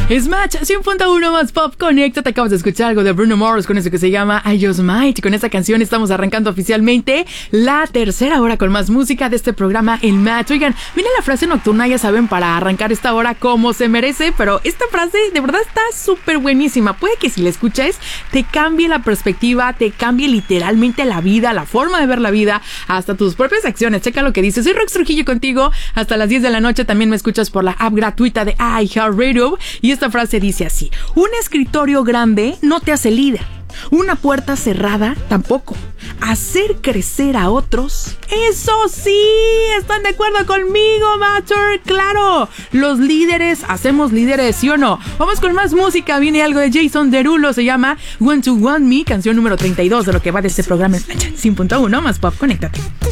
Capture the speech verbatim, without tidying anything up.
Smash cien punto uno más Pop Connecta. Te acabas de escuchar algo de Bruno Mars con eso que se llama I Just Might. Y con esta canción estamos arrancando oficialmente la tercera hora con más música de este programa, El Match. Oigan, viene la frase nocturna, ya saben, para arrancar esta hora como se merece. Pero esta frase de verdad está súper buenísima. Puede que si la escuches te cambie la perspectiva, te cambie literalmente la vida, la forma de ver la vida, hasta tus propias acciones. Checa lo que dice. Soy Rox Trujillo contigo hasta las diez de la noche. También me escuchas por la app gratuita de iHeartRadio. Y esta frase dice así: un escritorio grande no te hace líder, una puerta cerrada tampoco. Hacer crecer a otros, eso sí. ¿Están de acuerdo conmigo, Matter? Claro, los líderes hacemos líderes, ¿sí o no? Vamos con más música. Viene algo de Jason Derulo, se llama Want to Want Me, canción número treinta y dos de lo que va de este programa cien punto uno más Pop. Conéctate.